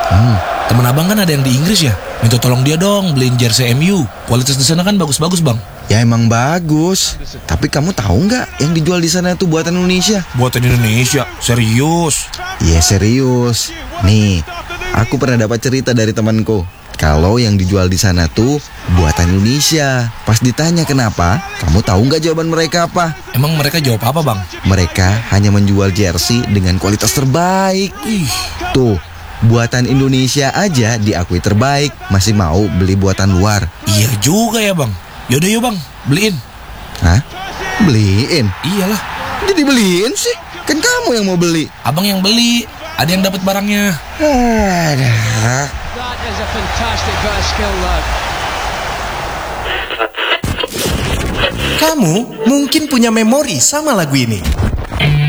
Temen abang kan ada yang di Inggris ya. Minta tolong dia dong beliin jersey MU. Kualitas di sana kan bagus-bagus bang. Ya emang bagus. Tapi kamu tahu nggak yang dijual di sana itu buatan Indonesia? Buatan Indonesia? Serius? Iya serius. Nih, aku pernah dapat cerita dari temanku. Kalau yang dijual di sana tuh buatan Indonesia. Pas ditanya kenapa, kamu tahu nggak jawaban mereka apa? Emang mereka jawab apa bang? Mereka hanya menjual jersey dengan kualitas terbaik. Tuh, buatan Indonesia aja diakui terbaik, masih mau beli buatan luar. Iya juga ya bang. Yaudah yuk bang, beliin. Hah? Beliin? Iyalah. Jadi beliin sih? Kan kamu yang mau beli. Abang yang beli. Ada yang dapat barangnya. Aduh. That is a fantastic bit of skill, though. Kamu mungkin punya memori sama lagu ini.